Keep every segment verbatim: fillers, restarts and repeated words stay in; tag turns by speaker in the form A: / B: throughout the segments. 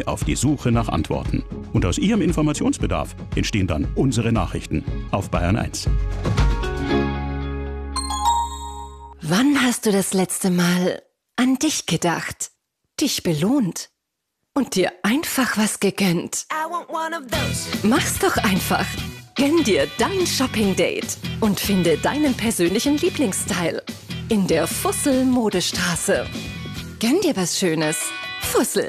A: Sie auf die Suche nach Antworten. Und aus Ihrem Informationsbedarf entstehen dann unsere Nachrichten auf Bayern eins.
B: Wann hast du das letzte Mal an dich gedacht, dich belohnt und dir einfach was gegönnt? Mach's doch einfach. Gönn dir dein Shopping-Date und finde deinen persönlichen Lieblingsstyle in der Fussel-Modestraße. Gönn dir was Schönes. Fussel.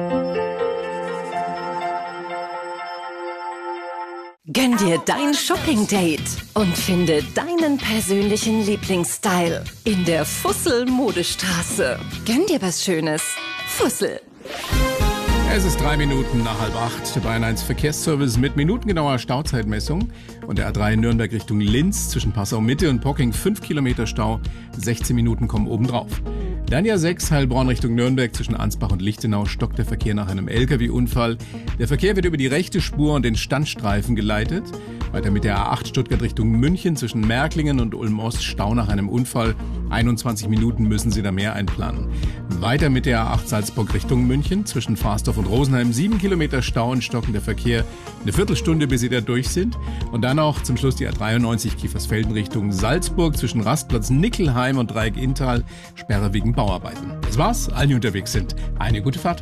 B: Gönn dir dein Shopping-Date und finde deinen persönlichen Lieblingsstyle in der Fussel-Modestraße. Gönn dir was Schönes. Fussel.
C: Es ist drei Minuten nach halb acht. Der Bayern eins Verkehrsservice mit minutengenauer Stauzeitmessung. Und der A drei Nürnberg Richtung Linz zwischen Passau Mitte und Pocking fünf Kilometer Stau. sechzehn Minuten kommen obendrauf. Dann ja sechs Heilbronn Richtung Nürnberg zwischen Ansbach und Lichtenau stockt der Verkehr nach einem L K W-Unfall. Der Verkehr wird über die rechte Spur und den Standstreifen geleitet. Weiter mit der A acht Stuttgart Richtung München zwischen Märklingen und Ulm-Ost Stau nach einem Unfall. einundzwanzig Minuten müssen Sie da mehr einplanen. Weiter mit der A acht Salzburg Richtung München zwischen Fahrsdorf und Rosenheim. sieben Kilometer Stau und stockender Verkehr. Eine Viertelstunde, bis Sie da durch sind. Und dann auch zum Schluss die A dreiundneunzig Kiefersfelden Richtung Salzburg zwischen Rastplatz Nickelheim und Dreieck Inntal. Sperre wegen Bauarbeiten. Das war's. Allen, die unterwegs sind, eine gute Fahrt.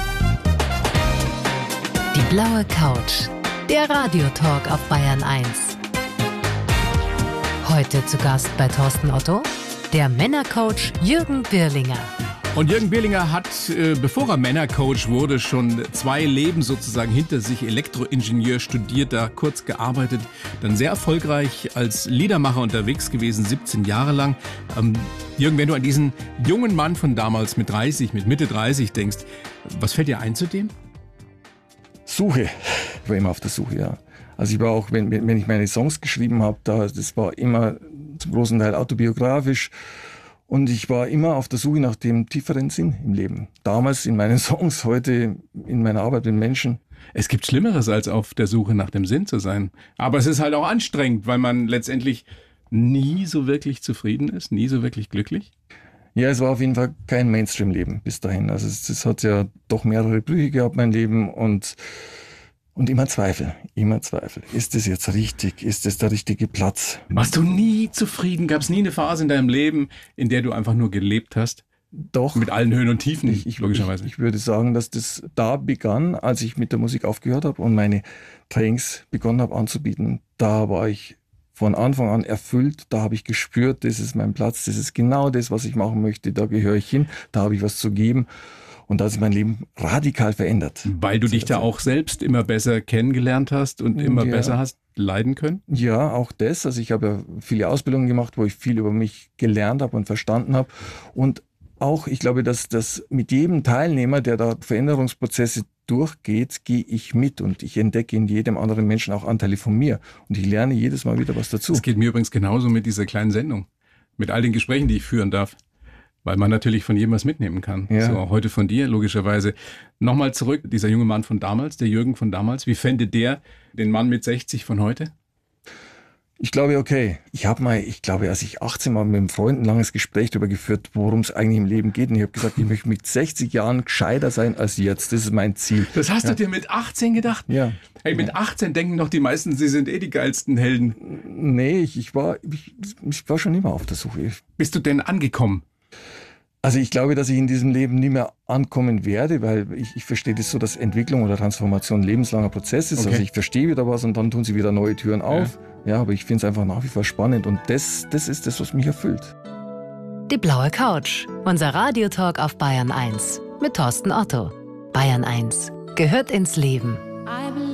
D: Die blaue Couch. Der Radiotalk auf Bayern eins. Heute zu Gast bei Thorsten Otto, der Männercoach Jürgen Birlinger.
C: Und Jürgen Birlinger hat, äh, bevor er Männercoach wurde, schon zwei Leben sozusagen hinter sich. Elektroingenieur studiert, da kurz gearbeitet, dann sehr erfolgreich als Liedermacher unterwegs gewesen, siebzehn Jahre lang. Ähm, Jürgen, wenn du an diesen jungen Mann von damals mit dreißig, mit Mitte dreißig denkst, was fällt dir ein zu dem?
E: Suche. Ich war immer auf der Suche, ja. Also ich war auch, wenn, wenn ich meine Songs geschrieben habe, da, das war immer zum großen Teil autobiografisch. Und ich war immer auf der Suche nach dem tieferen Sinn im Leben. Damals in meinen Songs, heute in meiner Arbeit mit Menschen.
C: Es gibt Schlimmeres, als auf der Suche nach dem Sinn zu sein. Aber es ist halt auch anstrengend, weil man letztendlich nie so wirklich zufrieden ist, nie so wirklich glücklich.
E: Ja, es war auf jeden Fall kein Mainstream-Leben bis dahin. Also es, es hat ja doch mehrere Brüche gehabt, mein Leben. Und, und immer Zweifel, immer Zweifel. Ist das jetzt richtig? Ist das der richtige Platz?
C: Warst du nie zufrieden? Gab es nie eine Phase in deinem Leben, in der du einfach nur gelebt hast?
E: Doch.
C: Mit allen Höhen und Tiefen,
E: ich, ich,
C: logischerweise.
E: Ich, ich würde sagen, dass das da begann, als ich mit der Musik aufgehört habe und meine Trainings begonnen habe anzubieten. Da war ich von Anfang an erfüllt. Da habe ich gespürt, das ist mein Platz, das ist genau das, was ich machen möchte. Da gehöre ich hin, da habe ich was zu geben. Und da hat sich mein Leben radikal verändert.
C: Weil du dich da auch selbst immer besser kennengelernt hast und immer
E: ja.
C: besser hast leiden können?
E: Ja, auch das. Also ich habe ja viele Ausbildungen gemacht, wo ich viel über mich gelernt habe und verstanden habe. Und auch, ich glaube, dass das mit jedem Teilnehmer, der da Veränderungsprozesse durchgeht, gehe ich mit und ich entdecke in jedem anderen Menschen auch Anteile von mir. Und ich lerne jedes Mal wieder was dazu.
C: Es geht mir übrigens genauso mit dieser kleinen Sendung. Mit all den Gesprächen, die ich führen darf. Weil man natürlich von jedem was mitnehmen kann.
E: Ja.
C: So auch heute von dir, logischerweise. Nochmal zurück, dieser junge Mann von damals, der Jürgen von damals. Wie fände der den Mann mit sechzig von heute?
E: Ich glaube, okay. Ich habe mal, ich glaube, als ich achtzehn war, mit einem Freund ein langes Gespräch darüber geführt, worum es eigentlich im Leben geht. Und ich habe gesagt, ich möchte mit sechzig Jahren gescheiter sein als jetzt. Das ist mein Ziel.
C: Das hast
E: ja.
C: du dir mit achtzehn gedacht?
E: Ja.
C: Hey, mit achtzehn denken doch die meisten, sie sind eh die geilsten Helden.
E: Nee, ich, ich, war, ich, ich war schon immer auf der Suche.
C: Bist du denn angekommen?
E: Also ich glaube, dass ich in diesem Leben nie mehr ankommen werde, weil ich, ich verstehe das so, dass Entwicklung oder Transformation ein lebenslanger Prozess ist.
C: Okay.
E: Also ich verstehe wieder was und dann tun sie wieder neue Türen auf. Ja, ja aber ich finde es einfach nach wie vor spannend und das, das ist das, was mich erfüllt.
D: Die blaue Couch, unser Radiotalk auf Bayern eins mit Thorsten Otto. Bayern eins gehört ins Leben.